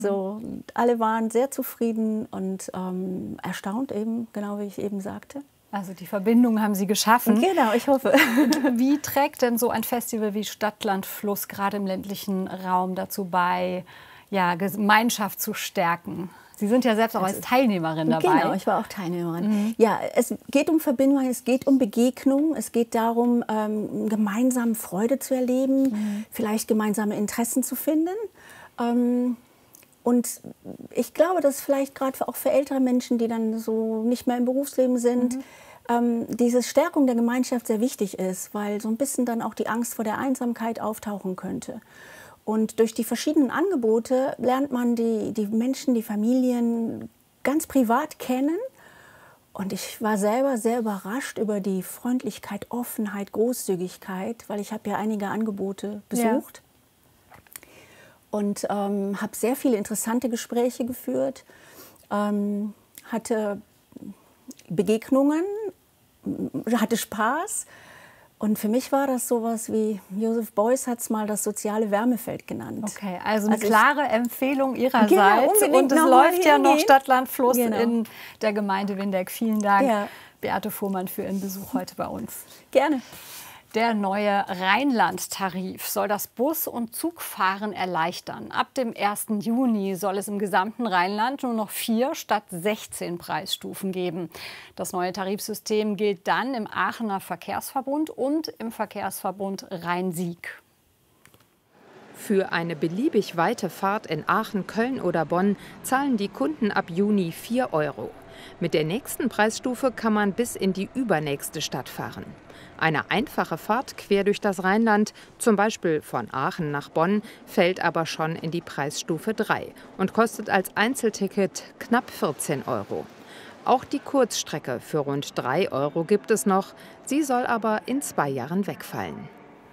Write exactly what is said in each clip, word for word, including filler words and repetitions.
So, alle waren sehr zufrieden und ähm, erstaunt eben, genau wie ich eben sagte. Also die Verbindung haben Sie geschaffen. Genau, ich hoffe. Wie trägt denn so ein Festival wie Stadt, Land, Fluss gerade im ländlichen Raum dazu bei, ja, Gemeinschaft zu stärken? Sie sind ja selbst auch als Teilnehmerin dabei. Genau, ich war auch Teilnehmerin. Mhm. Ja, es geht um Verbindung, es geht um Begegnung, es geht darum, ähm, gemeinsam Freude zu erleben, mhm. vielleicht gemeinsame Interessen zu finden. Ähm, Und ich glaube, dass vielleicht gerade auch für ältere Menschen, die dann so nicht mehr im Berufsleben sind, mhm. ähm, diese Stärkung der Gemeinschaft sehr wichtig ist, weil so ein bisschen dann auch die Angst vor der Einsamkeit auftauchen könnte. Und durch die verschiedenen Angebote lernt man die, die Menschen, die Familien ganz privat kennen. Und ich war selber sehr überrascht über die Freundlichkeit, Offenheit, Großzügigkeit, weil ich habe ja einige Angebote besucht. Ja. Und ähm, habe sehr viele interessante Gespräche geführt, ähm, hatte Begegnungen, hatte Spaß. Und für mich war das sowas wie, Joseph Beuys hat es mal das soziale Wärmefeld genannt. Okay, also eine also klare Empfehlung Ihrerseits. Genau, und es läuft ja noch Stadt, Land, Fluss genau. in der Gemeinde Windeck. Vielen Dank, ja. Beate Fuhrmann, für Ihren Besuch heute bei uns. Gerne. Der neue Rheinland-Tarif soll das Bus- und Zugfahren erleichtern. Ab dem ersten Juni soll es im gesamten Rheinland nur noch vier statt sechzehn Preisstufen geben. Das neue Tarifsystem gilt dann im Aachener Verkehrsverbund und im Verkehrsverbund Rhein-Sieg. Für eine beliebig weite Fahrt in Aachen, Köln oder Bonn zahlen die Kunden ab Juni vier Euro. Mit der nächsten Preisstufe kann man bis in die übernächste Stadt fahren. Eine einfache Fahrt quer durch das Rheinland, zum Beispiel von Aachen nach Bonn, fällt aber schon in die Preisstufe drei und kostet als Einzelticket knapp vierzehn Euro. Auch die Kurzstrecke für rund drei Euro gibt es noch. Sie soll aber in zwei Jahren wegfallen.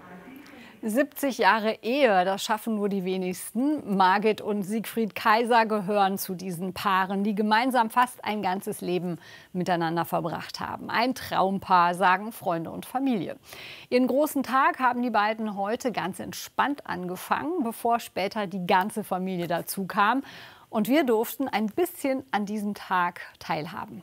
siebzig Jahre Ehe, das schaffen nur die wenigsten. Margit und Siegfried Kaiser gehören zu diesen Paaren, die gemeinsam fast ein ganzes Leben miteinander verbracht haben. Ein Traumpaar, sagen Freunde und Familie. Ihren großen Tag haben die beiden heute ganz entspannt angefangen, bevor später die ganze Familie dazu kam. Und wir durften ein bisschen an diesem Tag teilhaben.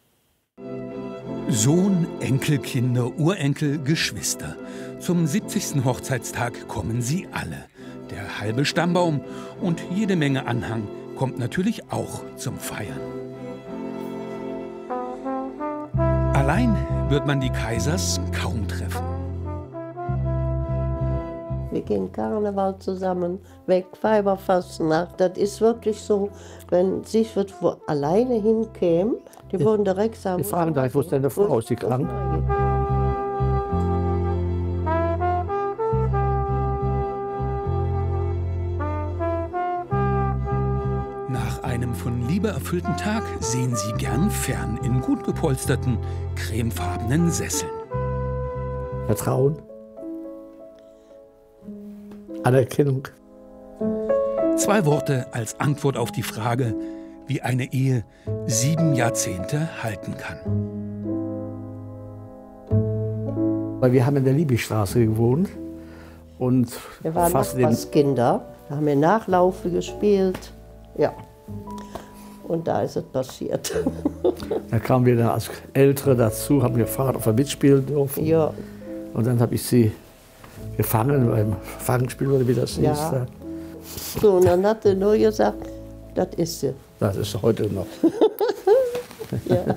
Sohn, Enkelkinder, Urenkel, Geschwister. Zum siebzigsten Hochzeitstag kommen sie alle. Der halbe Stammbaum und jede Menge Anhang kommt natürlich auch zum Feiern. Allein wird man die Kaisers kaum treffen. Wir gehen Karneval zusammen weg, Weiberfastnacht. Das ist wirklich so, wenn Siegfried wo alleine hinkäme, die würden direkt sagen... Wir fragen direkt, wo ist deine Frau? Ist sie krank? Nach einem von Liebe erfüllten Tag sehen sie gern fern in gut gepolsterten, cremefarbenen Sesseln. Vertrauen. Anerkennung. Zwei Worte als Antwort auf die Frage, wie eine Ehe sieben Jahrzehnte halten kann. Weil wir haben in der Liebigstraße gewohnt. Und wir waren Nachbarskinder, da haben wir Nachlaufe gespielt. Ja. Und da ist es passiert. Da kamen wir dann als Ältere dazu, haben wir Fahrrad auf der mitspielen dürfen. Ja. Und dann habe ich sie gefangen beim Fangspiel oder wie das hieß. Ja. So, und dann hat er nur gesagt, das ist sie. Das ist heute noch. Ja.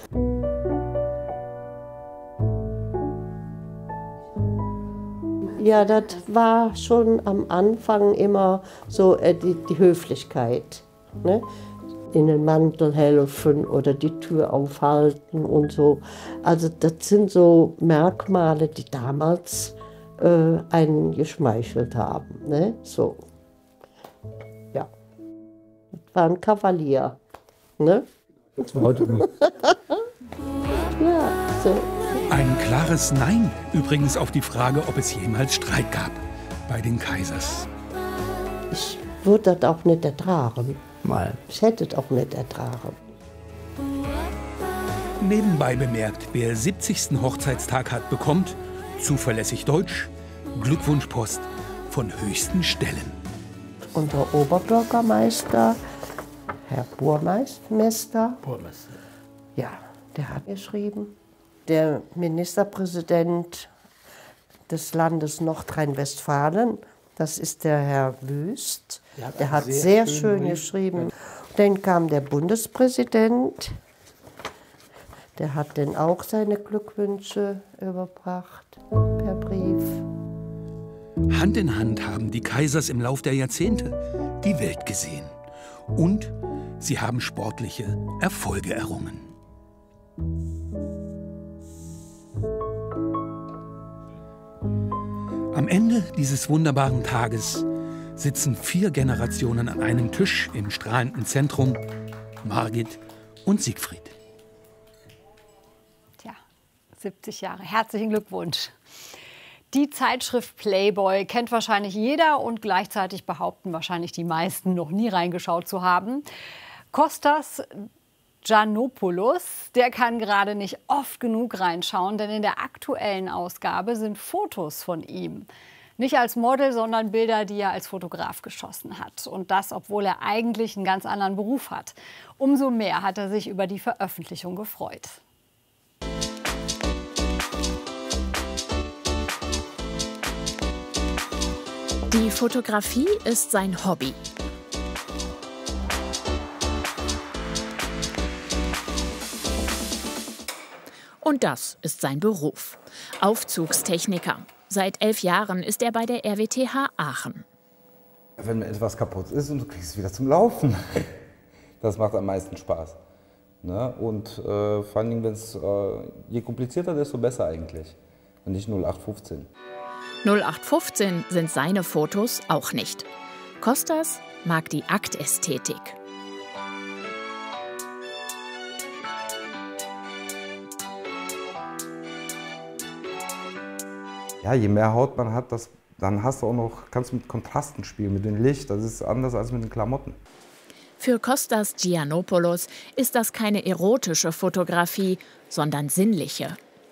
Ja, das war schon am Anfang immer so äh, die, die Höflichkeit. Ne? In den Mantel helfen oder die Tür aufhalten und so. Also das sind so Merkmale, die damals äh, einen geschmeichelt haben. Ne? So. Ja. Das war ein Kavalier. Ne? Das war heute noch. Ja, so. Ein klares Nein übrigens auf die Frage, ob es jemals Streit gab bei den Kaisers. Ich würde das auch nicht ertragen. Mal. Ich hätte es auch nicht ertragen. Nebenbei bemerkt, wer siebzigsten Hochzeitstag hat, bekommt, zuverlässig Deutsch, Glückwunschpost von höchsten Stellen. unser Oberbürgermeister, Herr Burmeister, Burmeister. ja, der hat geschrieben. Der Ministerpräsident des Landes Nordrhein-Westfalen, das ist der Herr Wüst, Der hat der einen hat sehr sehr schönen schön Brief. geschrieben. Dann kam der Bundespräsident, der hat dann auch seine Glückwünsche überbracht per Brief. Hand in Hand haben die Kaisers im Lauf der Jahrzehnte die Welt gesehen. Und sie haben sportliche Erfolge errungen. Am Ende dieses wunderbaren Tages sitzen vier Generationen an einem Tisch im strahlenden Zentrum, Margit und Siegfried. Tja, siebzig Jahre. Herzlichen Glückwunsch. Die Zeitschrift Playboy kennt wahrscheinlich jeder und gleichzeitig behaupten wahrscheinlich die meisten, noch nie reingeschaut zu haben. Kostas Giannopoulos, der kann gerade nicht oft genug reinschauen, denn in der aktuellen Ausgabe sind Fotos von ihm. Nicht als Model, sondern Bilder, die er als Fotograf geschossen hat. Und das, obwohl er eigentlich einen ganz anderen Beruf hat. Umso mehr hat er sich über die Veröffentlichung gefreut. Die Fotografie ist sein Hobby. Und das ist sein Beruf. Aufzugstechniker. Seit elf Jahren ist er bei der R W T H Aachen. Wenn etwas kaputt ist und du kriegst es wieder zum Laufen, das macht am meisten Spaß. Ne? Und äh, vor allem, wenn's, äh, je komplizierter, desto besser eigentlich. Und nicht null acht fünfzehn. null acht fünfzehn sind seine Fotos auch nicht. Kostas mag die Aktästhetik. Ja, je mehr Haut man hat, das, dann hast du auch noch, kannst du mit Kontrasten spielen, mit dem Licht. Das ist anders als mit den Klamotten. Für Kostas Giannopoulos ist das keine erotische Fotografie, sondern sinnliche.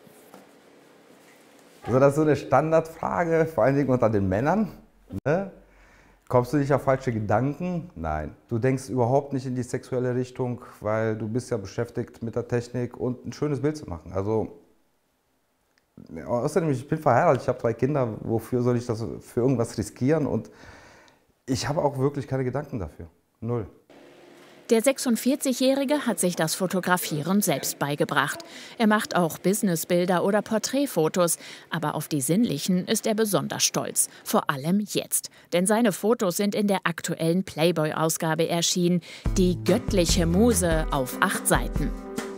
Also das ist so eine Standardfrage, vor allen Dingen unter den Männern. Ne? Kommst du nicht auf falsche Gedanken? Nein. Du denkst überhaupt nicht in die sexuelle Richtung, weil du bist ja beschäftigt mit der Technik und ein schönes Bild zu machen. Also außerdem, ich bin verheiratet, ich habe drei Kinder, wofür soll ich das für irgendwas riskieren? Und ich habe auch wirklich keine Gedanken dafür. Null. Der sechsundvierzigjährige hat sich das Fotografieren selbst beigebracht. Er macht auch Businessbilder oder Porträtfotos. Aber auf die sinnlichen ist er besonders stolz. Vor allem jetzt. Denn seine Fotos sind in der aktuellen Playboy-Ausgabe erschienen. Die göttliche Muse auf acht Seiten.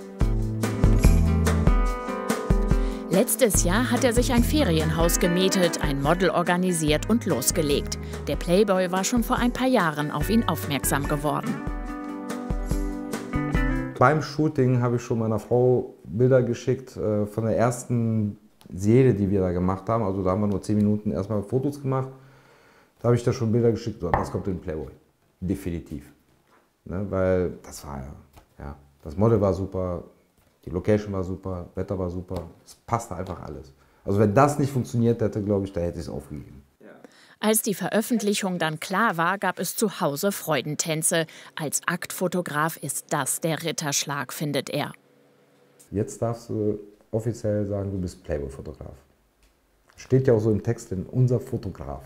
Letztes Jahr hat er sich ein Ferienhaus gemietet, ein Model organisiert und losgelegt. Der Playboy war schon vor ein paar Jahren auf ihn aufmerksam geworden. Beim Shooting habe ich schon meiner Frau Bilder geschickt äh, von der ersten Serie, die wir da gemacht haben. Also da haben wir nur zehn Minuten erstmal Fotos gemacht. Da habe ich da schon Bilder geschickt, so, das kommt in den Playboy. Definitiv. Ne, weil das war ja, ja, das Model war super, die Location war super, Wetter war super, es passte einfach alles. Also wenn das nicht funktioniert hätte, glaube ich, da hätte ich es aufgegeben. Als die Veröffentlichung dann klar war, gab es zu Hause Freudentänze. Als Aktfotograf ist das der Ritterschlag, findet er. Jetzt darfst du offiziell sagen, du bist Playboy-Fotograf. Steht ja auch so im Text, in unser Fotograf.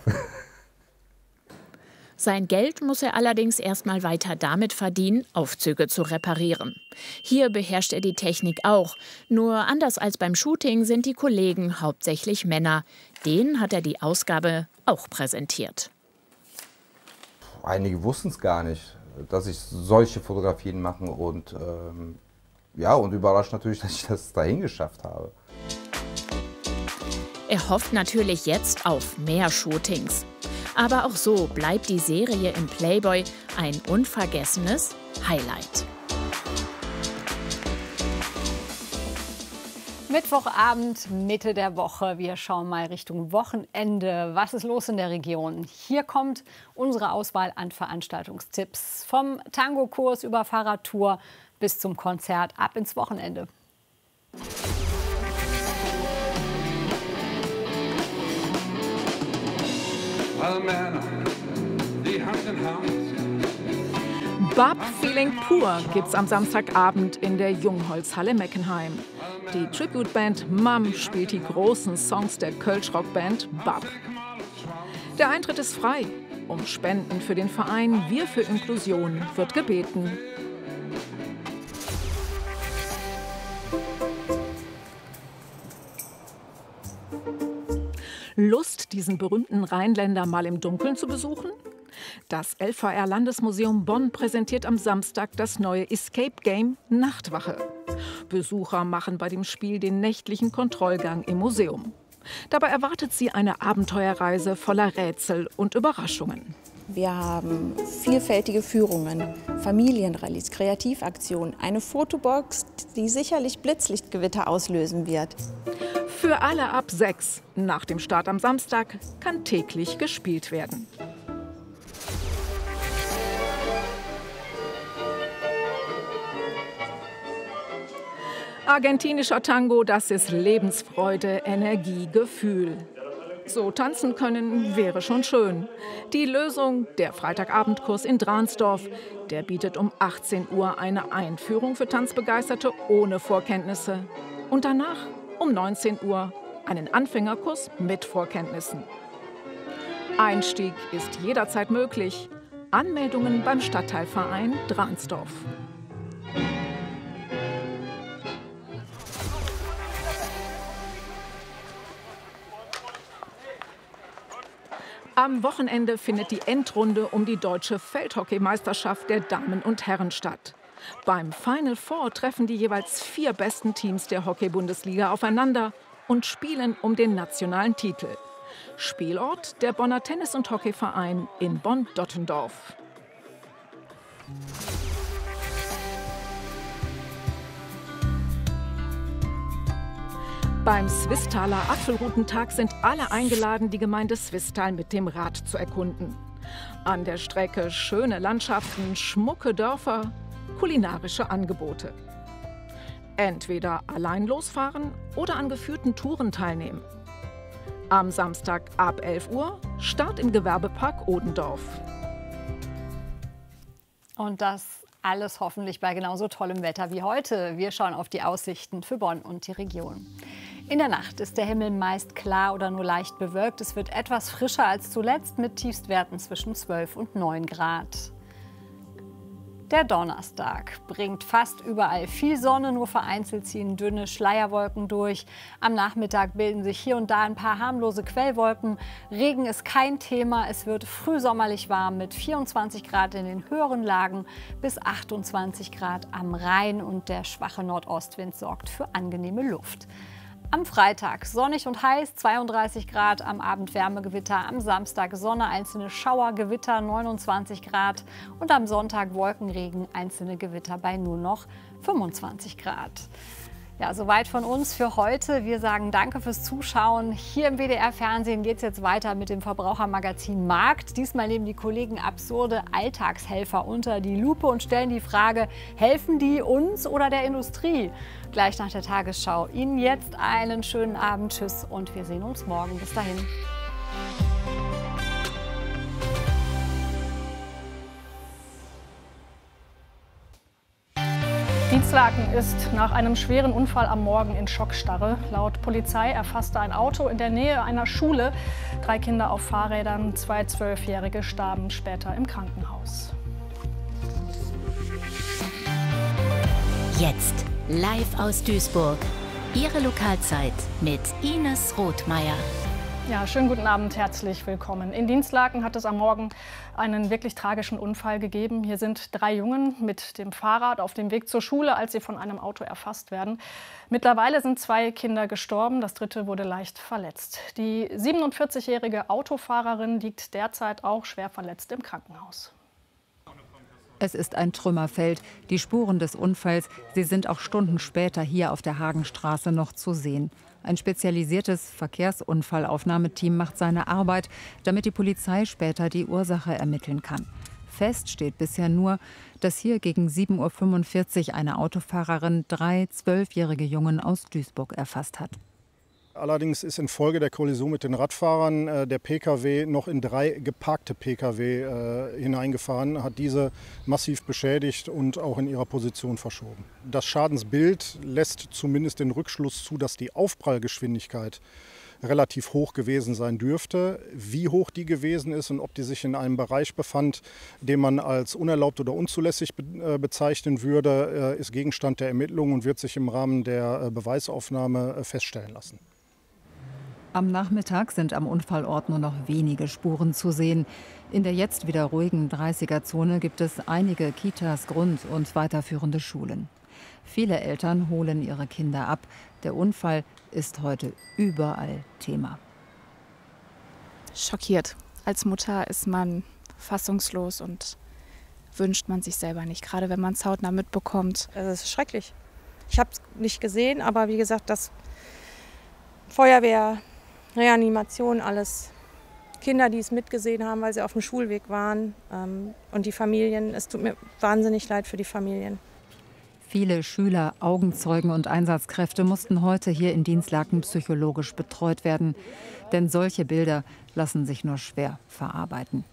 Sein Geld muss er allerdings erstmal weiter damit verdienen, Aufzüge zu reparieren. Hier beherrscht er die Technik auch. Nur anders als beim Shooting sind die Kollegen hauptsächlich Männer. Denen hat er die Ausgabe auch präsentiert. Einige wussten es gar nicht, dass ich solche Fotografien mache und ähm, ja, und überrascht natürlich, dass ich das dahin geschafft habe. Er hofft natürlich jetzt auf mehr Shootings. Aber auch so bleibt die Serie im Playboy ein unvergessenes Highlight. Mittwochabend, Mitte der Woche. Wir schauen mal Richtung Wochenende. Was ist los in der Region? Hier kommt unsere Auswahl an Veranstaltungstipps. Vom Tango-Kurs über Fahrradtour bis zum Konzert ab ins Wochenende. Well, man, die sie Hand in Hand. Bab Feeling Pur gibt's am Samstagabend in der Jungholzhalle Meckenheim. Die Tributeband Mum spielt die großen Songs der Kölsch-Rockband Bab. Der Eintritt ist frei. Um Spenden für den Verein Wir für Inklusion wird gebeten. Lust, diesen berühmten Rheinländer mal im Dunkeln zu besuchen? Das L V R-Landesmuseum Bonn präsentiert am Samstag das neue Escape-Game Nachtwache. Besucher machen bei dem Spiel den nächtlichen Kontrollgang im Museum. Dabei erwartet sie eine Abenteuerreise voller Rätsel und Überraschungen. Wir haben vielfältige Führungen, Familienrallyes, Kreativaktionen, eine Fotobox, die sicherlich Blitzlichtgewitter auslösen wird. Für alle ab sechs. Nach dem Start am Samstag kann täglich gespielt werden. Argentinischer Tango, das ist Lebensfreude, Energie, Gefühl. So tanzen können wäre schon schön. Die Lösung, der Freitagabendkurs in Dransdorf. Der bietet um achtzehn Uhr eine Einführung für Tanzbegeisterte ohne Vorkenntnisse. Und danach um neunzehn Uhr einen Anfängerkurs mit Vorkenntnissen. Einstieg ist jederzeit möglich. Anmeldungen beim Stadtteilverein Dransdorf. Am Wochenende findet die Endrunde um die deutsche Feldhockeymeisterschaft der Damen und Herren statt. Beim Final Four treffen die jeweils vier besten Teams der Hockey-Bundesliga aufeinander und spielen um den nationalen Titel. Spielort der Bonner Tennis- und Hockeyverein in Bonn-Dottendorf. Beim Swisstaler Apfelrutentag sind alle eingeladen, die Gemeinde Swisttal mit dem Rad zu erkunden. An der Strecke schöne Landschaften, schmucke Dörfer, kulinarische Angebote. Entweder allein losfahren oder an geführten Touren teilnehmen. Am Samstag ab elf Uhr Start im Gewerbepark Odendorf. Und das alles hoffentlich bei genauso tollem Wetter wie heute. Wir schauen auf die Aussichten für Bonn und die Region. In der Nacht ist der Himmel meist klar oder nur leicht bewölkt. Es wird etwas frischer als zuletzt mit Tiefstwerten zwischen zwölf und neun Grad. Der Donnerstag bringt fast überall viel Sonne, nur vereinzelt ziehen dünne Schleierwolken durch. Am Nachmittag bilden sich hier und da ein paar harmlose Quellwolken. Regen ist kein Thema. Es wird frühsommerlich warm mit vierundzwanzig Grad in den höheren Lagen bis achtundzwanzig Grad am Rhein. Und der schwache Nordostwind sorgt für angenehme Luft. Am Freitag sonnig und heiß, zweiunddreißig Grad, am Abend Wärmegewitter, am Samstag Sonne, einzelne Schauer, Gewitter, neunundzwanzig Grad und am Sonntag Wolkenregen, einzelne Gewitter bei nur noch fünfundzwanzig Grad. Ja, soweit von uns für heute. Wir sagen danke fürs Zuschauen. Hier im W D R-Fernsehen geht es jetzt weiter mit dem Verbrauchermagazin Markt. Diesmal nehmen die Kollegen absurde Alltagshelfer unter die Lupe und stellen die Frage, helfen die uns oder der Industrie? Gleich nach der Tagesschau. Ihnen jetzt einen schönen Abend. Tschüss und wir sehen uns morgen. Bis dahin. Dienstlaken ist nach einem schweren Unfall am Morgen in Schockstarre. Laut Polizei erfasste ein Auto in der Nähe einer Schule drei Kinder auf Fahrrädern. Zwei Zwölfjährige starben später im Krankenhaus. Jetzt live aus Duisburg. Ihre Lokalzeit mit Ines Rothmeier. Ja, schönen guten Abend, herzlich willkommen. In Dienstlaken hat es am Morgen einen wirklich tragischen Unfall gegeben. Hier sind drei Jungen mit dem Fahrrad auf dem Weg zur Schule, als sie von einem Auto erfasst werden. Mittlerweile sind zwei Kinder gestorben, das dritte wurde leicht verletzt. Die siebenundvierzigjährige Autofahrerin liegt derzeit auch schwer verletzt im Krankenhaus. Es ist ein Trümmerfeld. Die Spuren des Unfalls, sie sind auch Stunden später hier auf der Hagenstraße noch zu sehen. Ein spezialisiertes Verkehrsunfallaufnahmeteam macht seine Arbeit, damit die Polizei später die Ursache ermitteln kann. Fest steht bisher nur, dass hier gegen sieben Uhr fünfundvierzig eine Autofahrerin drei zwölfjährige Jungen aus Duisburg erfasst hat. Allerdings ist infolge der Kollision mit den Radfahrern äh, der Pkw noch in drei geparkte Pkw äh, hineingefahren, hat diese massiv beschädigt und auch in ihrer Position verschoben. Das Schadensbild lässt zumindest den Rückschluss zu, dass die Aufprallgeschwindigkeit relativ hoch gewesen sein dürfte. Wie hoch die gewesen ist und ob die sich in einem Bereich befand, den man als unerlaubt oder unzulässig be äh, bezeichnen würde, äh, ist Gegenstand der Ermittlungen und wird sich im Rahmen der äh, Beweisaufnahme äh, feststellen lassen. Am Nachmittag sind am Unfallort nur noch wenige Spuren zu sehen. In der jetzt wieder ruhigen dreißiger-Zone gibt es einige Kitas, Grund- und weiterführende Schulen. Viele Eltern holen ihre Kinder ab. Der Unfall ist heute überall Thema. Schockiert. Als Mutter ist man fassungslos und wünscht man sich selber nicht, gerade wenn man es hautnah mitbekommt. Es ist schrecklich. Ich habe es nicht gesehen, aber wie gesagt, das Feuerwehr, Reanimation, alles Kinder, die es mitgesehen haben, weil sie auf dem Schulweg waren, ähm, und die Familien. Es tut mir wahnsinnig leid für die Familien. Viele Schüler, Augenzeugen und Einsatzkräfte mussten heute hier in Dinslaken psychologisch betreut werden. Denn solche Bilder lassen sich nur schwer verarbeiten.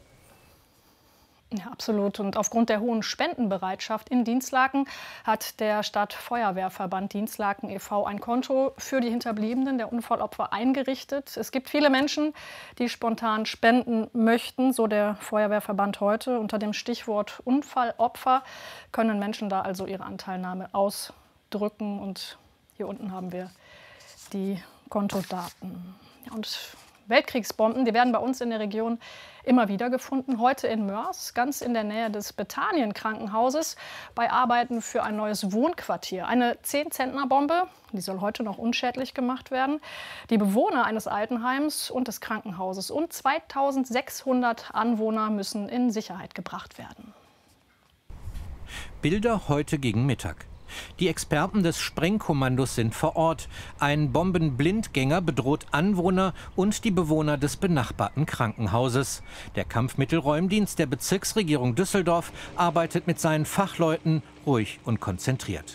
Ja, absolut. Und aufgrund der hohen Spendenbereitschaft in Dinslaken hat der Stadtfeuerwehrverband Dinslaken e V ein Konto für die Hinterbliebenen der Unfallopfer eingerichtet. Es gibt viele Menschen, die spontan spenden möchten, so der Feuerwehrverband heute. Unter dem Stichwort Unfallopfer können Menschen da also ihre Anteilnahme ausdrücken. Und hier unten haben wir die Kontodaten. Und Weltkriegsbomben, die werden bei uns in der Region immer wieder gefunden. Heute in Mörs, ganz in der Nähe des Bethanien-Krankenhauses, bei Arbeiten für ein neues Wohnquartier. Eine zehn-Zentner-Bombe, die soll heute noch unschädlich gemacht werden. Die Bewohner eines Altenheims und des Krankenhauses und zweitausendsechshundert Anwohner müssen in Sicherheit gebracht werden. Bilder heute gegen Mittag. Die Experten des Sprengkommandos sind vor Ort. Ein Bombenblindgänger bedroht Anwohner und die Bewohner des benachbarten Krankenhauses. Der Kampfmittelräumdienst der Bezirksregierung Düsseldorf arbeitet mit seinen Fachleuten ruhig und konzentriert.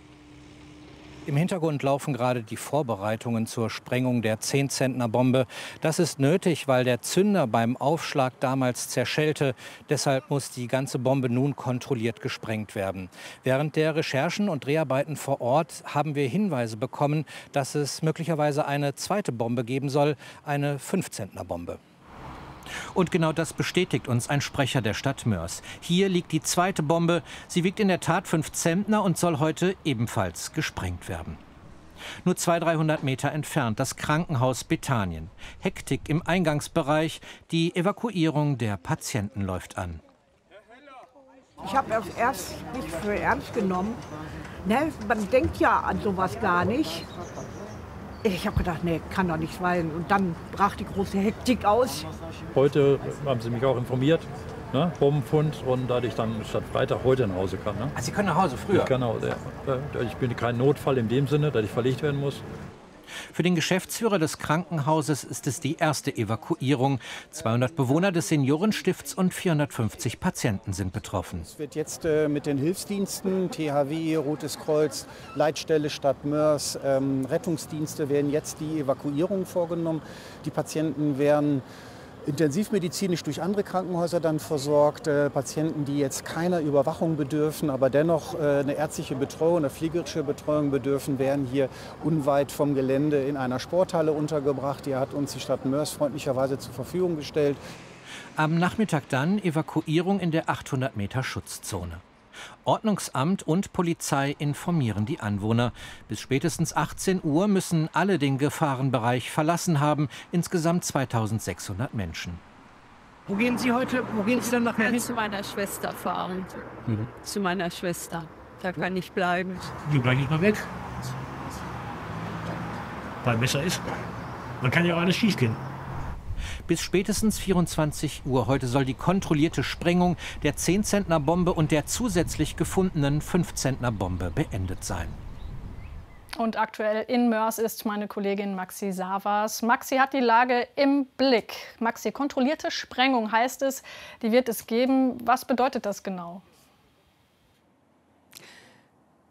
Im Hintergrund laufen gerade die Vorbereitungen zur Sprengung der zehn-Zentner-Bombe. Das ist nötig, weil der Zünder beim Aufschlag damals zerschellte. Deshalb muss die ganze Bombe nun kontrolliert gesprengt werden. Während der Recherchen und Dreharbeiten vor Ort haben wir Hinweise bekommen, dass es möglicherweise eine zweite Bombe geben soll, eine fünf-Zentner-Bombe. Und genau das bestätigt uns ein Sprecher der Stadt Mörs. Hier liegt die zweite Bombe. Sie wiegt in der Tat fünf Zentner und soll heute ebenfalls gesprengt werden. Nur zweihundert, dreihundert Meter entfernt das Krankenhaus Bethanien. Hektik im Eingangsbereich. Die Evakuierung der Patienten läuft an. Ich habe es erst nicht für ernst genommen. Ne, man denkt ja an sowas gar nicht. Ich habe gedacht, nee, kann doch nicht sein. Und dann brach die große Hektik aus. Heute haben Sie mich auch informiert, ne? Bombenfund, und dass ich dann statt Freitag heute nach Hause kann. Ne? Also Sie können nach Hause früher? Ich kann nach Hause, ja. Ich bin kein Notfall in dem Sinne, dass ich verlegt werden muss. Für den Geschäftsführer des Krankenhauses ist es die erste Evakuierung. zweihundert Bewohner des Seniorenstifts und vierhundertfünfzig Patienten sind betroffen. Es wird jetzt äh, mit den Hilfsdiensten, T H W, Rotes Kreuz, Leitstelle Stadt Mörs, ähm, Rettungsdienste werden jetzt die Evakuierung vorgenommen. Die Patienten werden intensivmedizinisch durch andere Krankenhäuser dann versorgt. Äh, Patienten, die jetzt keiner Überwachung bedürfen, aber dennoch äh, eine ärztliche Betreuung, eine pflegerische Betreuung bedürfen, werden hier unweit vom Gelände in einer Sporthalle untergebracht. Die hat uns die Stadt Mörs freundlicherweise zur Verfügung gestellt. Am Nachmittag dann Evakuierung in der achthundert Meter Schutzzone. Ordnungsamt und Polizei informieren die Anwohner. Bis spätestens achtzehn Uhr müssen alle den Gefahrenbereich verlassen haben. Insgesamt zweitausendsechshundert Menschen. Wo gehen Sie heute? Wo gehen Sie dann nachher hin? Zu meiner Schwester fahren. Mhm. Zu meiner Schwester. Da kann ich bleiben. Die bleiben nicht mal weg. Weil besser ist. Man kann ja auch alles schief gehen. Bis spätestens vierundzwanzig Uhr heute soll die kontrollierte Sprengung der zehn-Zentner-Bombe und der zusätzlich gefundenen fünf-Zentner-Bombe beendet sein. Und aktuell in Mörs ist meine Kollegin Maxi Savas. Maxi hat die Lage im Blick. Maxi, kontrollierte Sprengung heißt es, die wird es geben. Was bedeutet das genau?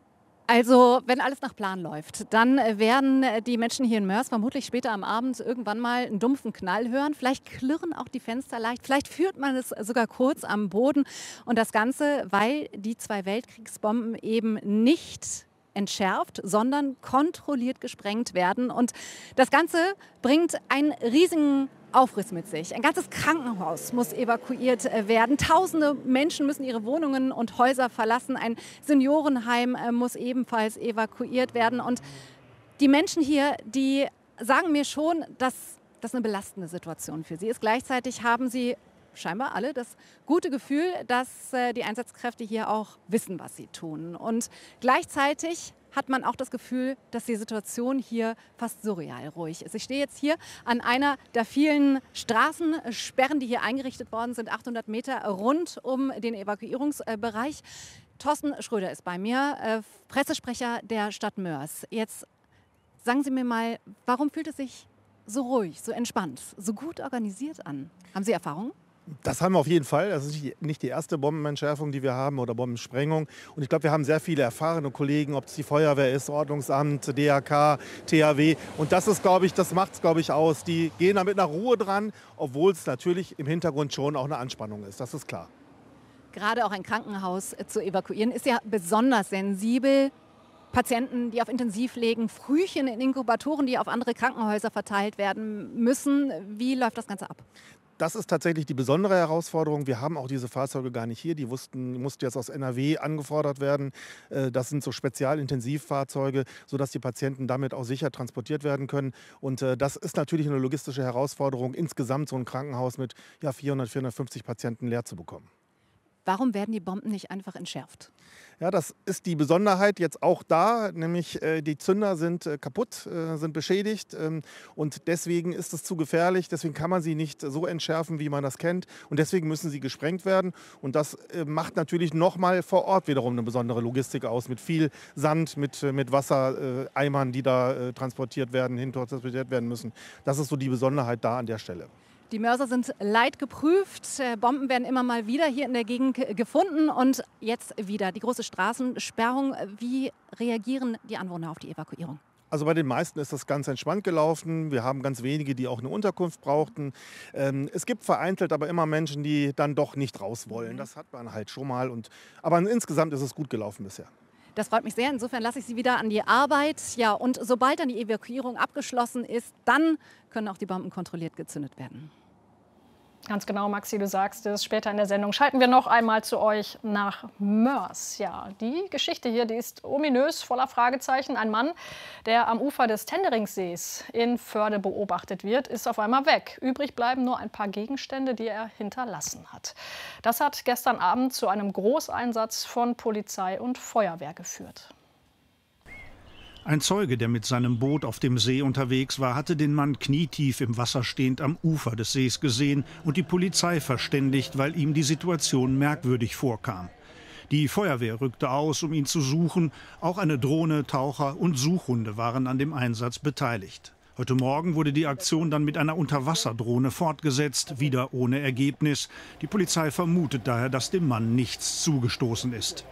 Also, wenn alles nach Plan läuft, dann werden die Menschen hier in Moers vermutlich später am Abend irgendwann mal einen dumpfen Knall hören. Vielleicht klirren auch die Fenster leicht, vielleicht führt man es sogar kurz am Boden. Und das Ganze, weil die zwei Weltkriegsbomben eben nicht entschärft, sondern kontrolliert gesprengt werden. Und das Ganze bringt einen riesigen Aufriss mit sich. Ein ganzes Krankenhaus muss evakuiert werden. Tausende Menschen müssen ihre Wohnungen und Häuser verlassen. Ein Seniorenheim muss ebenfalls evakuiert werden. Und die Menschen hier, die sagen mir schon, dass das eine belastende Situation für sie ist. Gleichzeitig haben sie scheinbar alle das gute Gefühl, dass die Einsatzkräfte hier auch wissen, was sie tun. Und gleichzeitig hat man auch das Gefühl, dass die Situation hier fast surreal ruhig ist. Ich stehe jetzt hier an einer der vielen Straßensperren, die hier eingerichtet worden sind, achthundert Meter rund um den Evakuierungsbereich. Thorsten Schröder ist bei mir, äh, Pressesprecher der Stadt Moers. Jetzt sagen Sie mir mal, warum fühlt es sich so ruhig, so entspannt, so gut organisiert an? Haben Sie Erfahrung? Das haben wir auf jeden Fall. Das ist nicht die erste Bombenentschärfung, die wir haben oder Bombensprengung. Und ich glaube, wir haben sehr viele erfahrene Kollegen, ob es die Feuerwehr ist, Ordnungsamt, D H K, T H W. Und das ist, glaube ich, das macht es, glaube ich, aus. Die gehen da mit einer Ruhe dran, obwohl es natürlich im Hintergrund schon auch eine Anspannung ist. Das ist klar. Gerade auch ein Krankenhaus zu evakuieren ist ja besonders sensibel. Patienten, die auf Intensiv liegen, Frühchen in Inkubatoren, die auf andere Krankenhäuser verteilt werden müssen. Wie läuft das Ganze ab? Das ist tatsächlich die besondere Herausforderung. Wir haben auch diese Fahrzeuge gar nicht hier. Die wussten, mussten jetzt aus N R W angefordert werden. Das sind so Spezialintensivfahrzeuge, sodass die Patienten damit auch sicher transportiert werden können. Und das ist natürlich eine logistische Herausforderung, insgesamt so ein Krankenhaus mit ja, vierhundert, vierhundertfünfzig Patienten leer zu bekommen. Warum werden die Bomben nicht einfach entschärft? Ja, das ist die Besonderheit jetzt auch da, nämlich äh, die Zünder sind äh, kaputt, äh, sind beschädigt ähm, und deswegen ist es zu gefährlich, deswegen kann man sie nicht so entschärfen, wie man das kennt und deswegen müssen sie gesprengt werden und das äh, macht natürlich nochmal vor Ort wiederum eine besondere Logistik aus, mit viel Sand, mit, mit Wassereimern, äh, die da äh, transportiert werden, hin transportiert werden müssen. Das ist so die Besonderheit da an der Stelle. Die Mörser sind leidgeprüft. Bomben werden immer mal wieder hier in der Gegend gefunden. Und jetzt wieder die große Straßensperrung. Wie reagieren die Anwohner auf die Evakuierung? Also bei den meisten ist das ganz entspannt gelaufen. Wir haben ganz wenige, die auch eine Unterkunft brauchten. Ähm, es gibt vereinzelt aber immer Menschen, die dann doch nicht raus wollen. Das hat man halt schon mal. Und, aber insgesamt ist es gut gelaufen bisher. Das freut mich sehr. Insofern lasse ich Sie wieder an die Arbeit. Ja, und sobald dann die Evakuierung abgeschlossen ist, dann können auch die Bomben kontrolliert gezündet werden. Ganz genau, Maxi, du sagst es. Später in der Sendung schalten wir noch einmal zu euch nach Moers. Ja, die Geschichte hier, die ist ominös, voller Fragezeichen. Ein Mann, der am Ufer des Tenderingssees in Förde beobachtet wird, ist auf einmal weg. Übrig bleiben nur ein paar Gegenstände, die er hinterlassen hat. Das hat gestern Abend zu einem Großeinsatz von Polizei und Feuerwehr geführt. Ein Zeuge, der mit seinem Boot auf dem See unterwegs war, hatte den Mann knietief im Wasser stehend am Ufer des Sees gesehen und die Polizei verständigt, weil ihm die Situation merkwürdig vorkam. Die Feuerwehr rückte aus, um ihn zu suchen. Auch eine Drohne, Taucher und Suchhunde waren an dem Einsatz beteiligt. Heute Morgen wurde die Aktion dann mit einer Unterwasserdrohne fortgesetzt, wieder ohne Ergebnis. Die Polizei vermutet daher, dass dem Mann nichts zugestoßen ist.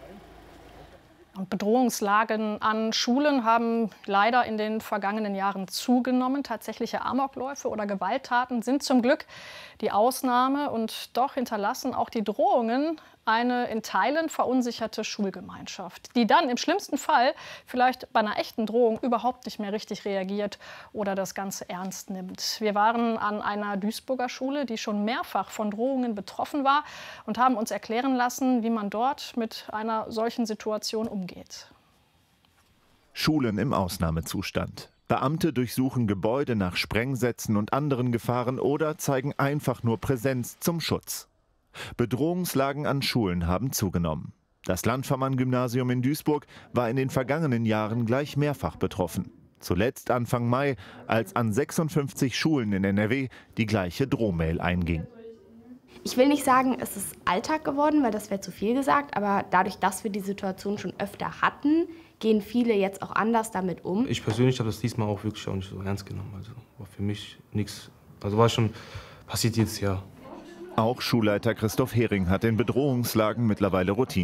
Und Bedrohungslagen an Schulen haben leider in den vergangenen Jahren zugenommen. Tatsächliche Amokläufe oder Gewalttaten sind zum Glück die Ausnahme. Und doch hinterlassen auch die Drohungen eine in Teilen verunsicherte Schulgemeinschaft, die dann im schlimmsten Fall vielleicht bei einer echten Drohung überhaupt nicht mehr richtig reagiert oder das Ganze ernst nimmt. Wir waren an einer Duisburger Schule, die schon mehrfach von Drohungen betroffen war und haben uns erklären lassen, wie man dort mit einer solchen Situation umgeht. Schulen im Ausnahmezustand. Beamte durchsuchen Gebäude nach Sprengsätzen und anderen Gefahren oder zeigen einfach nur Präsenz zum Schutz. Bedrohungslagen an Schulen haben zugenommen. Das Landvermann-Gymnasium in Duisburg war in den vergangenen Jahren gleich mehrfach betroffen. Zuletzt Anfang Mai, als an sechsundfünfzig Schulen in N R W die gleiche Drohmail einging. Ich will nicht sagen, es ist Alltag geworden, weil das wäre zu viel gesagt, aber dadurch, dass wir die Situation schon öfter hatten, gehen viele jetzt auch anders damit um. Ich persönlich habe das diesmal auch wirklich auch nicht so ernst genommen. Also war für mich nichts, also war schon, passiert jetzt ja. Auch Schulleiter Christoph Hering hat in Bedrohungslagen mittlerweile Routine.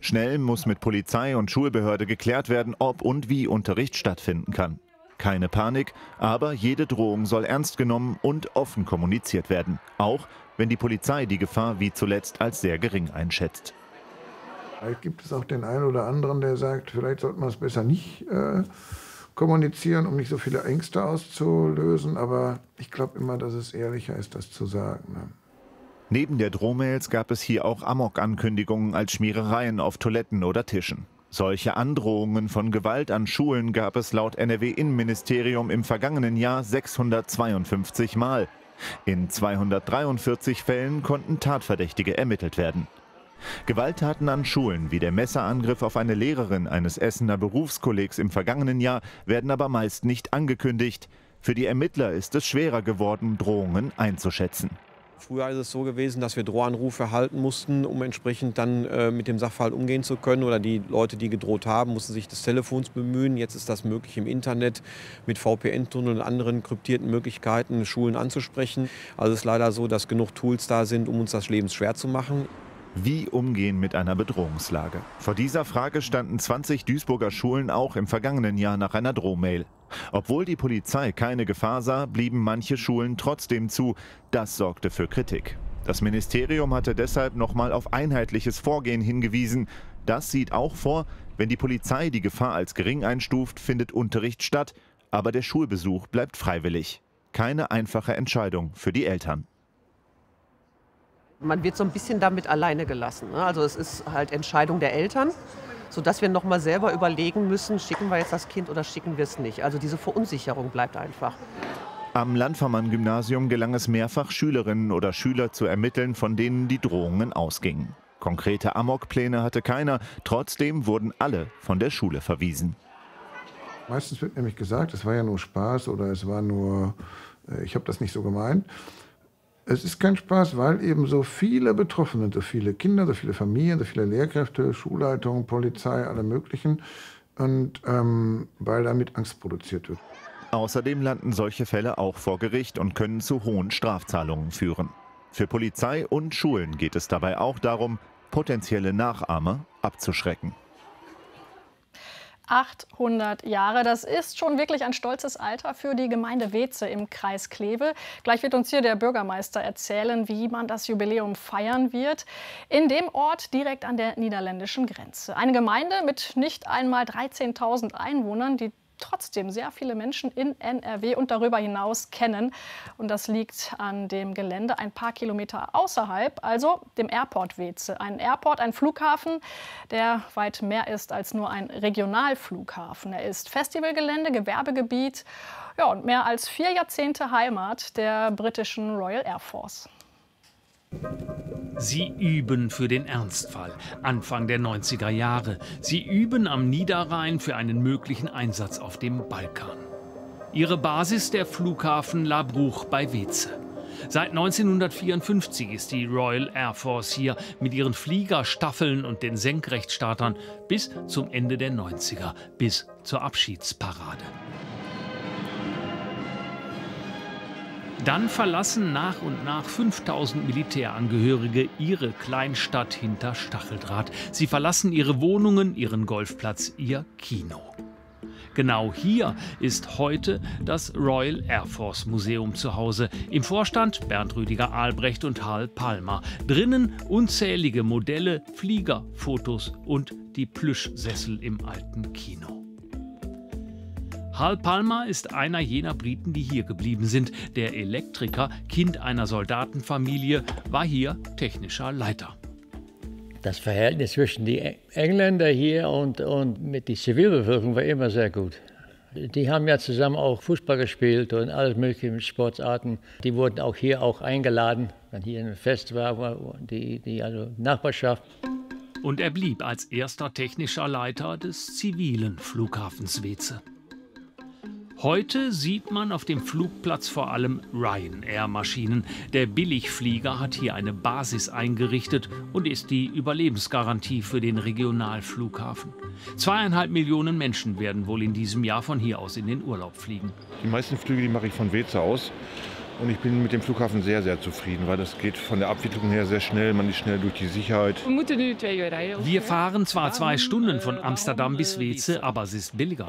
Schnell muss mit Polizei und Schulbehörde geklärt werden, ob und wie Unterricht stattfinden kann. Keine Panik, aber jede Drohung soll ernst genommen und offen kommuniziert werden. Auch wenn die Polizei die Gefahr wie zuletzt als sehr gering einschätzt. Vielleicht gibt es auch den einen oder anderen, der sagt, vielleicht sollte man es besser nicht äh, kommunizieren, um nicht so viele Ängste auszulösen. Aber ich glaube immer, dass es ehrlicher ist, das zu sagen. Ne? Neben der Drohmails gab es hier auch Amok-Ankündigungen als Schmierereien auf Toiletten oder Tischen. Solche Androhungen von Gewalt an Schulen gab es laut N R W-Innenministerium im vergangenen Jahr sechshundertzweiundfünfzig Mal. In zweihundertdreiundvierzig Fällen konnten Tatverdächtige ermittelt werden. Gewalttaten an Schulen wie der Messerangriff auf eine Lehrerin eines Essener Berufskollegs im vergangenen Jahr werden aber meist nicht angekündigt. Für die Ermittler ist es schwerer geworden, Drohungen einzuschätzen. Früher ist es so gewesen, dass wir Drohanrufe erhalten mussten, um entsprechend dann äh, mit dem Sachverhalt umgehen zu können. Oder die Leute, die gedroht haben, mussten sich des Telefons bemühen. Jetzt ist das möglich im Internet mit V P N-Tunneln und anderen kryptierten Möglichkeiten, Schulen anzusprechen. Also es ist leider so, dass genug Tools da sind, um uns das Leben schwer zu machen. Wie umgehen mit einer Bedrohungslage? Vor dieser Frage standen zwanzig Duisburger Schulen auch im vergangenen Jahr nach einer Drohmail. Obwohl die Polizei keine Gefahr sah, blieben manche Schulen trotzdem zu. Das sorgte für Kritik. Das Ministerium hatte deshalb nochmal auf einheitliches Vorgehen hingewiesen. Das sieht auch vor, wenn die Polizei die Gefahr als gering einstuft, findet Unterricht statt. Aber der Schulbesuch bleibt freiwillig. Keine einfache Entscheidung für die Eltern. Man wird so ein bisschen damit alleine gelassen. Also es ist halt Entscheidung der Eltern, sodass wir noch mal selber überlegen müssen, schicken wir jetzt das Kind oder schicken wir es nicht. Also diese Verunsicherung bleibt einfach. Am Landvermann-Gymnasium gelang es mehrfach, Schülerinnen oder Schüler zu ermitteln, von denen die Drohungen ausgingen. Konkrete Amokpläne hatte keiner, trotzdem wurden alle von der Schule verwiesen. Meistens wird nämlich gesagt, es war ja nur Spaß oder es war nur, ich habe das nicht so gemeint. Es ist kein Spaß, weil eben so viele betroffen sind, so viele Kinder, so viele Familien, so viele Lehrkräfte, Schulleitungen, Polizei, alle möglichen. Und ähm, weil damit Angst produziert wird. Außerdem landen solche Fälle auch vor Gericht und können zu hohen Strafzahlungen führen. Für Polizei und Schulen geht es dabei auch darum, potenzielle Nachahmer abzuschrecken. achthundert Jahre, das ist schon wirklich ein stolzes Alter für die Gemeinde Weetze im Kreis Kleve. Gleich wird uns hier der Bürgermeister erzählen, wie man das Jubiläum feiern wird. In dem Ort direkt an der niederländischen Grenze. Eine Gemeinde mit nicht einmal dreizehntausend Einwohnern, die trotzdem sehr viele Menschen in N R W und darüber hinaus kennen. Und das liegt an dem Gelände ein paar Kilometer außerhalb, also dem Airport Weetze. Ein Airport, ein Flughafen, der weit mehr ist als nur ein Regionalflughafen. Er ist Festivalgelände, Gewerbegebiet, ja, und mehr als vier Jahrzehnte Heimat der britischen Royal Air Force. Sie üben für den Ernstfall, Anfang der neunziger Jahre. Sie üben am Niederrhein für einen möglichen Einsatz auf dem Balkan. Ihre Basis der Flughafen Labruch bei Weetze. Seit neunzehnhundertvierundfünfzig ist die Royal Air Force hier mit ihren Fliegerstaffeln und den Senkrechtstartern bis zum Ende der neunziger, bis zur Abschiedsparade. Dann verlassen nach und nach fünftausend Militärangehörige ihre Kleinstadt hinter Stacheldraht. Sie verlassen ihre Wohnungen, ihren Golfplatz, ihr Kino. Genau hier ist heute das Royal Air Force Museum zu Hause. Im Vorstand Bernd Rüdiger Albrecht und Hal Palmer. Drinnen unzählige Modelle, Flieger, Fotos und die Plüschsessel im alten Kino. Hal Palmer ist einer jener Briten, die hier geblieben sind. Der Elektriker, Kind einer Soldatenfamilie, war hier technischer Leiter. Das Verhältnis zwischen den Engländern hier und, und mit der Zivilbevölkerung war immer sehr gut. Die haben ja zusammen auch Fußball gespielt und alle möglichen Sportarten. Die wurden auch hier auch eingeladen, wenn hier ein Fest war, die, die also Nachbarschaft. Und er blieb als erster technischer Leiter des zivilen Flughafens Weetze. Heute sieht man auf dem Flugplatz vor allem Ryanair-Maschinen. Der Billigflieger hat hier eine Basis eingerichtet und ist die Überlebensgarantie für den Regionalflughafen. Zweieinhalb Millionen Menschen werden wohl in diesem Jahr von hier aus in den Urlaub fliegen. Die meisten Flüge, die mache ich von Weetze aus. Und ich bin mit dem Flughafen sehr, sehr zufrieden, weil das geht von der Abwicklung her sehr schnell. Man ist schnell durch die Sicherheit. Wir fahren zwar zwei Stunden von Amsterdam bis Weeze, aber es ist billiger.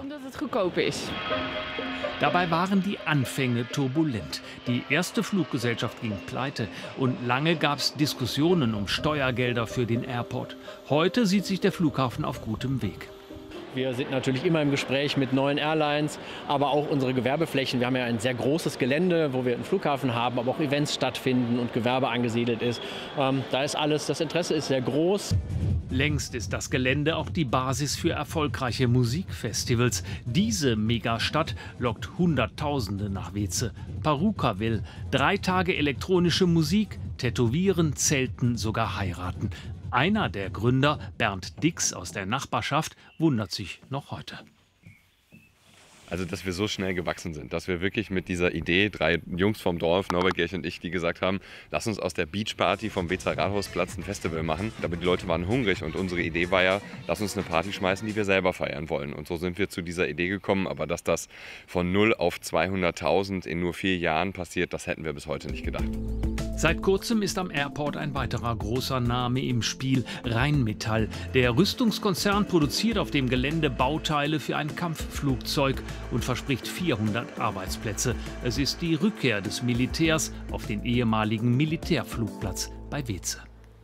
Dabei waren die Anfänge turbulent. Die erste Fluggesellschaft ging pleite und lange gab es Diskussionen um Steuergelder für den Airport. Heute sieht sich der Flughafen auf gutem Weg. Wir sind natürlich immer im Gespräch mit neuen Airlines, aber auch unsere Gewerbeflächen. Wir haben ja ein sehr großes Gelände, wo wir einen Flughafen haben, aber auch Events stattfinden und Gewerbe angesiedelt ist. Ähm, da ist alles, das Interesse ist sehr groß. Längst ist das Gelände auch die Basis für erfolgreiche Musikfestivals. Diese Megastadt lockt Hunderttausende nach Weeze. Parukaville, drei Tage elektronische Musik, Tätowieren, Zelten, sogar heiraten. Einer der Gründer, Bernd Dix aus der Nachbarschaft, wundert sich noch heute. Also, dass wir so schnell gewachsen sind, dass wir wirklich mit dieser Idee, drei Jungs vom Dorf, Norbert Gerch und ich, die gesagt haben, lass uns aus der Beachparty vom Wezer Rathausplatz ein Festival machen. Aber die Leute waren hungrig und unsere Idee war ja, lass uns eine Party schmeißen, die wir selber feiern wollen. Und so sind wir zu dieser Idee gekommen. Aber dass das von null auf zweihunderttausend in nur vier Jahren passiert, das hätten wir bis heute nicht gedacht. Seit kurzem ist am Airport ein weiterer großer Name im Spiel, Rheinmetall. Der Rüstungskonzern produziert auf dem Gelände Bauteile für ein Kampfflugzeug und verspricht vierhundert Arbeitsplätze. Es ist die Rückkehr des Militärs auf den ehemaligen Militärflugplatz bei Weeze.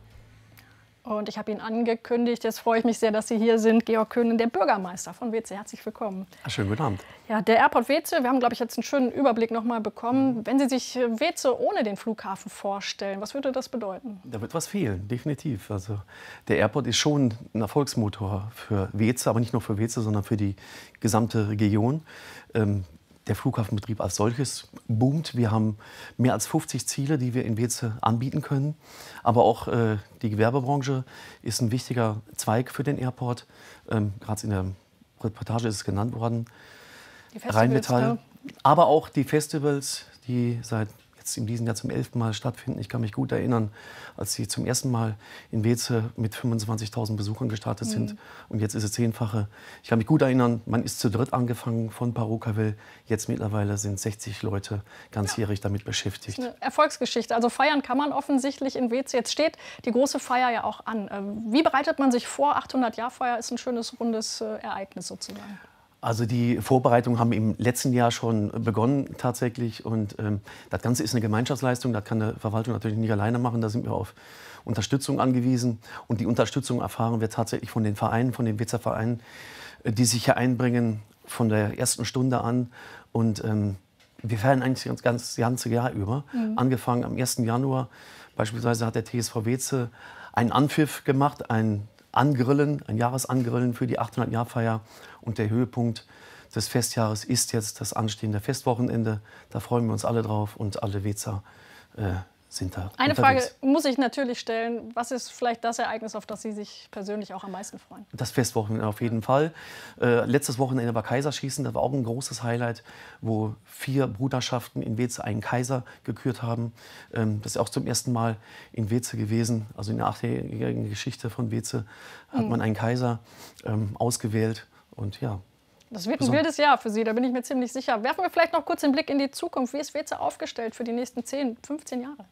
Und ich habe ihn angekündigt, jetzt freue ich mich sehr, dass Sie hier sind. Georg Köhnen, der Bürgermeister von Weeze. Herzlich willkommen. Schönen guten Abend. Ja, der Airport Weeze, wir haben, glaube ich, jetzt einen schönen Überblick noch mal bekommen. Wenn Sie sich Weeze ohne den Flughafen vorstellen, was würde das bedeuten? Da wird was fehlen, definitiv. Also der Airport ist schon ein Erfolgsmotor für Weeze, aber nicht nur für Weeze, sondern für die gesamte Region. Ähm, Der Flughafenbetrieb als solches boomt. Wir haben mehr als fünfzig Ziele, die wir in Weeze anbieten können. Aber auch äh, die Gewerbebranche ist ein wichtiger Zweig für den Airport. Ähm, Gerade in der Reportage ist es genannt worden. Rheinmetall. Aber auch die Festivals, die seit jetzt in diesem Jahr zum elften Mal stattfinden. Ich kann mich gut erinnern, als sie zum ersten Mal in Weeze mit fünfundzwanzigtausend Besuchern gestartet mhm. sind. Und jetzt ist es zehnfache. Ich kann mich gut erinnern, man ist zu dritt angefangen von Parukaville. Jetzt mittlerweile sind sechzig Leute ganzjährig ja. damit beschäftigt. Das ist eine Erfolgsgeschichte. Also feiern kann man offensichtlich in Weeze. Jetzt steht die große Feier ja auch an. Wie bereitet man sich vor? achthundert-Jahr-Feier ist ein schönes, rundes Ereignis sozusagen. Also die Vorbereitungen haben im letzten Jahr schon begonnen tatsächlich und ähm, das Ganze ist eine Gemeinschaftsleistung, das kann eine Verwaltung natürlich nicht alleine machen, da sind wir auf Unterstützung angewiesen und die Unterstützung erfahren wir tatsächlich von den Vereinen, von den Wezer Vereinen, die sich hier einbringen von der ersten Stunde an und ähm, wir feiern eigentlich das ganze, das ganze Jahr über, mhm. angefangen am ersten Januar, beispielsweise hat der T S V Weeze einen Anpfiff gemacht, ein Angrillen, ein Jahresangrillen für die achthundert-Jahr-Feier. Und der Höhepunkt des Festjahres ist jetzt das anstehende Festwochenende. Da freuen wir uns alle drauf und alle Wezer äh, sind da Eine unterwegs. Frage muss ich natürlich stellen. Was ist vielleicht das Ereignis, auf das Sie sich persönlich auch am meisten freuen? Das Festwochenende auf jeden Fall. Äh, letztes Wochenende war Kaiserschießen. Das war auch ein großes Highlight, wo vier Bruderschaften in Weeze einen Kaiser gekürt haben. Ähm, das ist auch zum ersten Mal in Weeze gewesen. Also in der achtjährigen Geschichte von Weeze hat man einen Kaiser ähm, ausgewählt. Und ja, das wird ein wildes Jahr für Sie, da bin ich mir ziemlich sicher. Werfen wir vielleicht noch kurz den Blick in die Zukunft. Wie ist Weeze aufgestellt für die nächsten zehn, fünfzehn Jahre?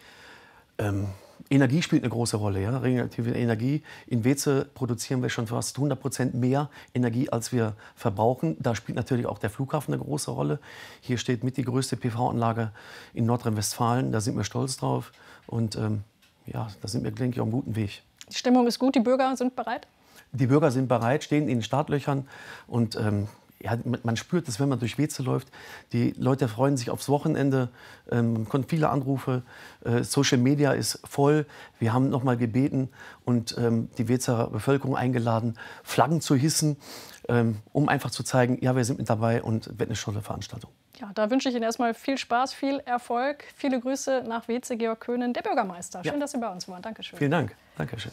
Ähm, Energie spielt eine große Rolle. Ja? Regenerative Energie. In Weeze produzieren wir schon fast hundert Prozent mehr Energie, als wir verbrauchen. Da spielt natürlich auch der Flughafen eine große Rolle. Hier steht mit die größte P V-Anlage in Nordrhein-Westfalen. Da sind wir stolz drauf. Und ähm, ja, da sind wir, denke ich, auf einem guten Weg. Die Stimmung ist gut, die Bürger sind bereit? Die Bürger sind bereit, stehen in den Startlöchern und ähm, ja, man spürt es, wenn man durch Weeze läuft. Die Leute freuen sich aufs Wochenende, ähm, man kommt viele Anrufe, äh, Social Media ist voll. Wir haben noch mal gebeten und ähm, die Wezer Bevölkerung eingeladen, Flaggen zu hissen, ähm, um einfach zu zeigen, ja, wir sind mit dabei und es wird eine tolle Veranstaltung. Ja, da wünsche ich Ihnen erstmal viel Spaß, viel Erfolg. Viele Grüße nach Weeze, Georg Köhnen, der Bürgermeister. Schön, ja. dass Sie bei uns waren. Dankeschön. Vielen Dank. Dankeschön.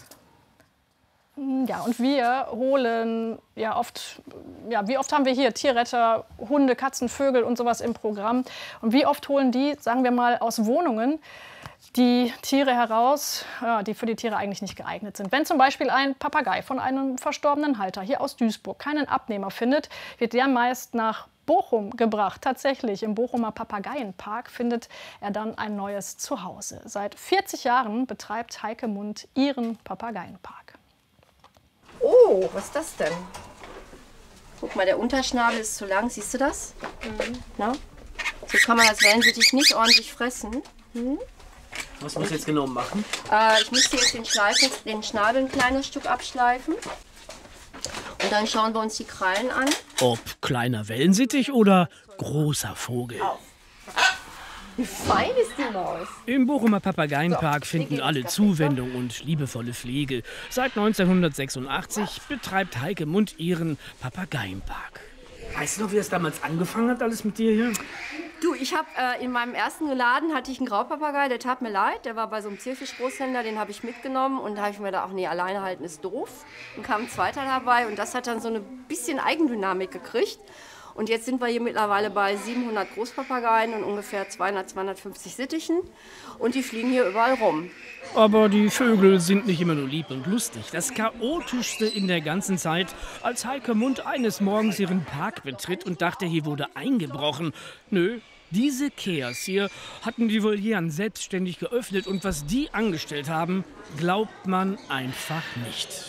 Ja, und wir holen ja oft, ja, wie oft haben wir hier Tierretter, Hunde, Katzen, Vögel und sowas im Programm. Und wie oft holen die, sagen wir mal, aus Wohnungen die Tiere heraus, ja, die für die Tiere eigentlich nicht geeignet sind. Wenn zum Beispiel ein Papagei von einem verstorbenen Halter hier aus Duisburg keinen Abnehmer findet, wird der meist nach Bochum gebracht. Tatsächlich, im Bochumer Papageienpark findet er dann ein neues Zuhause. Seit vierzig Jahren betreibt Heike Mund ihren Papageienpark. Oh, was ist das denn? Guck mal, der Unterschnabel ist zu lang, siehst du das? Mhm. Na? So kann man das Wellensittich nicht ordentlich fressen. Hm? Was muss ich jetzt genau machen? Äh, ich müsste jetzt den, Schleifen, den Schnabel ein kleines Stück abschleifen. Und dann schauen wir uns die Krallen an. Ob kleiner Wellensittich oder großer Vogel. Auf. Wie fein ist die Maus? Im Bochumer Papageienpark So, finden alle Zuwendung und liebevolle Pflege. Seit neunzehnhundertsechsundachtzig betreibt Heike Mund ihren Papageienpark. Weißt du noch, wie das damals angefangen hat, alles mit dir hier? Du, ich habe äh, in meinem ersten Laden hatte ich einen Graupapagei, der tat mir leid. Der war bei so einem Zierfischgroßhändler, den habe ich mitgenommen. Und da habe ich mir gedacht, ach nee, alleine halten ist doof. Dann kam ein zweiter dabei und das hat dann so eine bisschen Eigendynamik gekriegt. Und jetzt sind wir hier mittlerweile bei siebenhundert Großpapageien und ungefähr zweihundert, zweihundertfünfzig Sittichen. Und die fliegen hier überall rum. Aber die Vögel sind nicht immer nur lieb und lustig. Das Chaotischste in der ganzen Zeit, als Heike Mund eines Morgens ihren Park betritt und dachte, hier wurde eingebrochen. Nö, diese Keas hier hatten die Volieren selbstständig geöffnet. Und was die angestellt haben, glaubt man einfach nicht.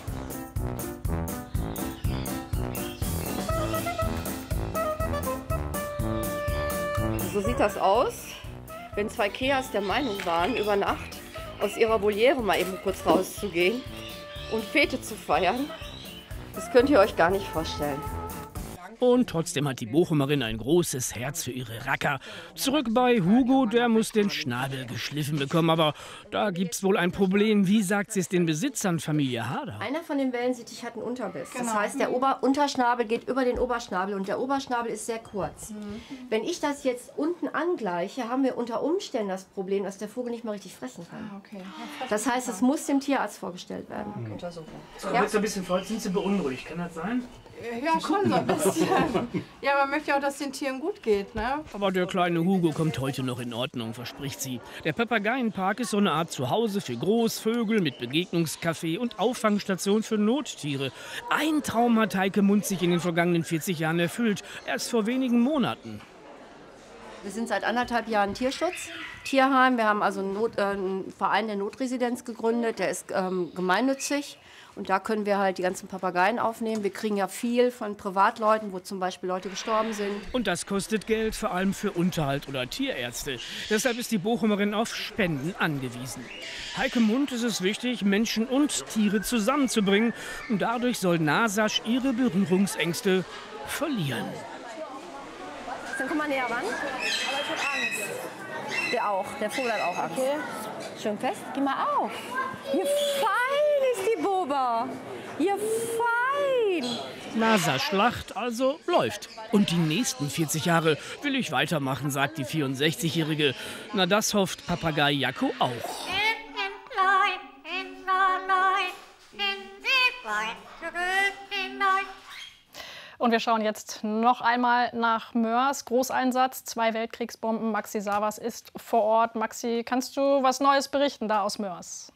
So sieht das aus, wenn zwei Keas der Meinung waren, über Nacht aus ihrer Voliere mal eben kurz rauszugehen und Fete zu feiern. Das könnt ihr euch gar nicht vorstellen. Und trotzdem hat die Bochumerin ein großes Herz für ihre Racker. Zurück bei Hugo, der muss den Schnabel geschliffen bekommen. Aber da gibt's wohl ein Problem. Wie sagt sie es den Besitzern, Familie Harder? Einer von den Wellensittich hat einen Unterbiss. Genau. Das heißt, der Ober Unterschnabel geht über den Oberschnabel und der Oberschnabel ist sehr kurz. Mhm. Wenn ich das jetzt unten angleiche, haben wir unter Umständen das Problem, dass der Vogel nicht mehr richtig fressen kann. Ah, okay. Das heißt, es muss dem Tierarzt vorgestellt werden. Mhm. Untersuchung. So, ja. Jetzt ein bisschen voll, sind Sie beunruhigt? Kann das sein? Ja, schon so ein bisschen. Ja, man möchte ja auch, dass es den Tieren gut geht, ne? Aber der kleine Hugo kommt heute noch in Ordnung, verspricht sie. Der Papageienpark ist so eine Art Zuhause für Großvögel mit Begegnungscafé und Auffangstation für Nottiere. Ein Traum hat Heike Mund sich in den vergangenen vierzig Jahren erfüllt. Erst vor wenigen Monaten. Wir sind seit anderthalb Jahren Tierschutz, Tierheim. Wir haben also einen, Not, äh, einen Verein der Notresidenz gegründet, der ist ähm, gemeinnützig. Und da können wir halt die ganzen Papageien aufnehmen. Wir kriegen ja viel von Privatleuten, wo zum Beispiel Leute gestorben sind. Und das kostet Geld, vor allem für Unterhalt oder Tierärzte. Deshalb ist die Bochumerin auf Spenden angewiesen. Heike Mund ist es wichtig, Menschen und Tiere zusammenzubringen. Und dadurch soll Nasasch ihre Berührungsängste verlieren. Dann komm mal näher ran. Aber ich hab Angst. Der auch, der Vogel hat auch Angst. Okay. Schön fest, geh mal auf. Hier fein ist die Boba. Hier fein. NASA-Schlacht also läuft. Und die nächsten vierzig Jahre will ich weitermachen, sagt die vierundsechzigjährige. Na, das hofft Papagei Jaco auch. Und wir schauen jetzt noch einmal nach Mörs. Großeinsatz, zwei Weltkriegsbomben. Maxi Savas ist vor Ort. Maxi, kannst du was Neues berichten da aus Mörs?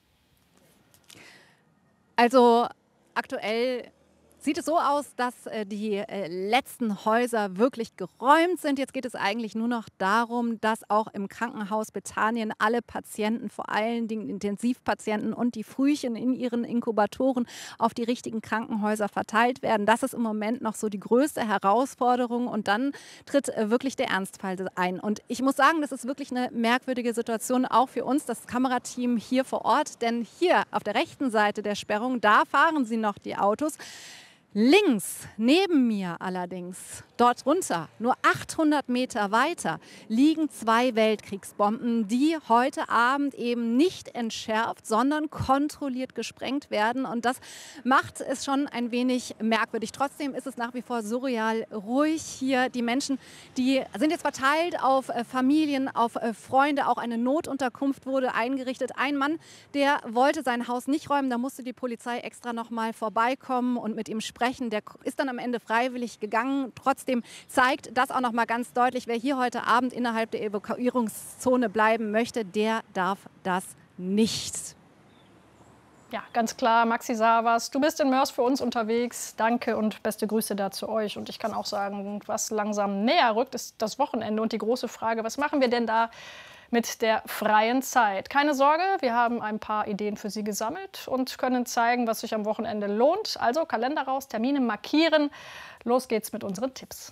Also aktuell sieht es so aus, dass äh, die äh, letzten Häuser wirklich geräumt sind. Jetzt geht es eigentlich nur noch darum, dass auch im Krankenhaus Bethanien alle Patienten, vor allen Dingen Intensivpatienten und die Frühchen in ihren Inkubatoren auf die richtigen Krankenhäuser verteilt werden. Das ist im Moment noch so die größte Herausforderung und dann tritt äh, wirklich der Ernstfall ein. Und ich muss sagen, das ist wirklich eine merkwürdige Situation, auch für uns, das Kamerateam hier vor Ort. Denn hier auf der rechten Seite der Sperrung, da fahren sie noch die Autos. Links neben mir allerdings, dort runter, nur achthundert Meter weiter, liegen zwei Weltkriegsbomben, die heute Abend eben nicht entschärft, sondern kontrolliert gesprengt werden. Und das macht es schon ein wenig merkwürdig. Trotzdem ist es nach wie vor surreal ruhig hier. Die Menschen, die sind jetzt verteilt auf Familien, auf Freunde. Auch eine Notunterkunft wurde eingerichtet. Ein Mann, der wollte sein Haus nicht räumen, da musste die Polizei extra noch mal vorbeikommen und mit ihm sprechen. Der ist dann am Ende freiwillig gegangen. Trotzdem zeigt das auch noch mal ganz deutlich, wer hier heute Abend innerhalb der Evakuierungszone bleiben möchte, der darf das nicht. Ja, ganz klar, Maxi Savas, du bist in Mörs für uns unterwegs. Danke und beste Grüße da zu euch. Und ich kann auch sagen, was langsam näher rückt, ist das Wochenende und die große Frage, was machen wir denn da mit der freien Zeit? Keine Sorge, wir haben ein paar Ideen für Sie gesammelt und können zeigen, was sich am Wochenende lohnt. Also Kalender raus, Termine markieren. Los geht's mit unseren Tipps.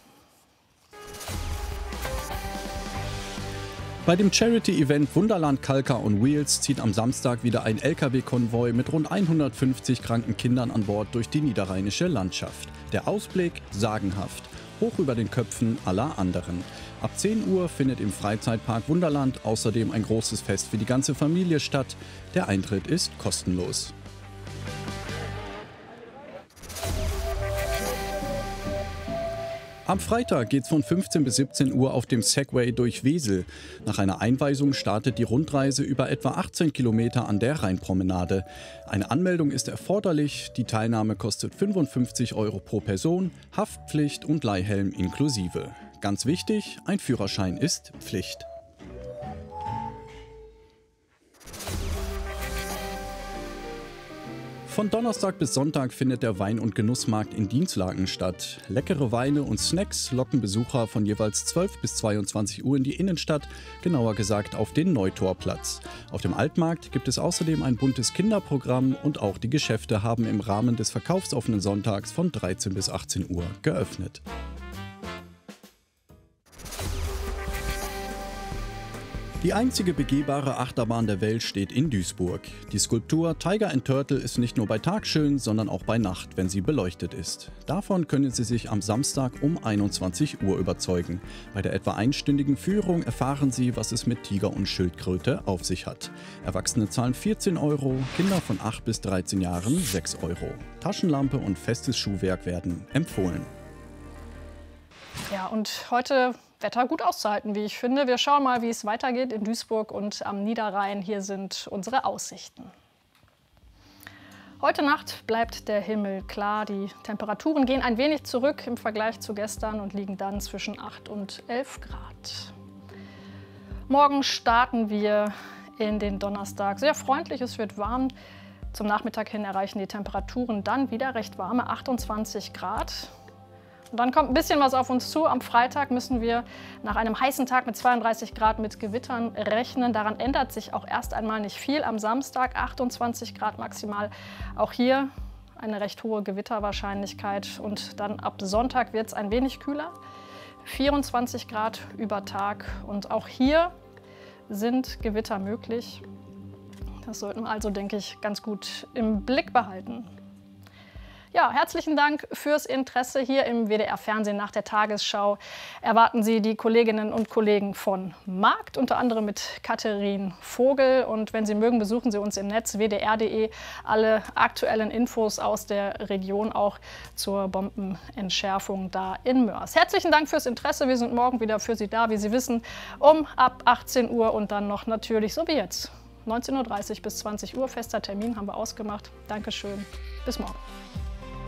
Bei dem Charity-Event Wunderland Kalka on Wheels zieht am Samstag wieder ein L K W-Konvoi mit rund hundertfünfzig kranken Kindern an Bord durch die niederrheinische Landschaft. Der Ausblick sagenhaft, hoch über den Köpfen aller anderen. Ab zehn Uhr findet im Freizeitpark Wunderland außerdem ein großes Fest für die ganze Familie statt. Der Eintritt ist kostenlos. Am Freitag geht's von fünfzehn bis siebzehn Uhr auf dem Segway durch Wesel. Nach einer Einweisung startet die Rundreise über etwa achtzehn Kilometer an der Rheinpromenade. Eine Anmeldung ist erforderlich. Die Teilnahme kostet fünfundfünfzig Euro pro Person, Haftpflicht und Leihhelm inklusive. Ganz wichtig, ein Führerschein ist Pflicht. Von Donnerstag bis Sonntag findet der Wein- und Genussmarkt in Dinslaken statt. Leckere Weine und Snacks locken Besucher von jeweils zwölf bis zweiundzwanzig Uhr in die Innenstadt, genauer gesagt auf den Neutorplatz. Auf dem Altmarkt gibt es außerdem ein buntes Kinderprogramm und auch die Geschäfte haben im Rahmen des verkaufsoffenen Sonntags von dreizehn bis achtzehn Uhr geöffnet. Die einzige begehbare Achterbahn der Welt steht in Duisburg. Die Skulptur Tiger and Turtle ist nicht nur bei Tag schön, sondern auch bei Nacht, wenn sie beleuchtet ist. Davon können Sie sich am Samstag um einundzwanzig Uhr überzeugen. Bei der etwa einstündigen Führung erfahren Sie, was es mit Tiger und Schildkröte auf sich hat. Erwachsene zahlen vierzehn Euro, Kinder von acht bis dreizehn Jahren sechs Euro. Taschenlampe und festes Schuhwerk werden empfohlen. Ja, und heute Wetter gut auszuhalten, wie ich finde. Wir schauen mal, wie es weitergeht in Duisburg und am Niederrhein. Hier sind unsere Aussichten. Heute Nacht bleibt der Himmel klar. Die Temperaturen gehen ein wenig zurück im Vergleich zu gestern und liegen dann zwischen acht und elf Grad. Morgen starten wir in den Donnerstag. Sehr freundlich, es wird warm. Zum Nachmittag hin erreichen die Temperaturen dann wieder recht warme achtundzwanzig Grad. Und dann kommt ein bisschen was auf uns zu. Am Freitag müssen wir nach einem heißen Tag mit zweiunddreißig Grad mit Gewittern rechnen. Daran ändert sich auch erst einmal nicht viel. Am Samstag achtundzwanzig Grad maximal. Auch hier eine recht hohe Gewitterwahrscheinlichkeit. Und dann ab Sonntag wird es ein wenig kühler. vierundzwanzig Grad über Tag. Und auch hier sind Gewitter möglich. Das sollten wir also, denke ich, ganz gut im Blick behalten. Ja, herzlichen Dank fürs Interesse. Hier im W D R-Fernsehen nach der Tagesschau erwarten Sie die Kolleginnen und Kollegen von Markt, unter anderem mit Katharin Vogel. Und wenn Sie mögen, besuchen Sie uns im Netz w d r punkt d e. Alle aktuellen Infos aus der Region, auch zur Bombenentschärfung da in Mörs. Herzlichen Dank fürs Interesse. Wir sind morgen wieder für Sie da, wie Sie wissen, um ab achtzehn Uhr und dann noch natürlich, so wie jetzt, neunzehn Uhr dreißig bis zwanzig Uhr. Fester Termin haben wir ausgemacht. Dankeschön. Bis morgen.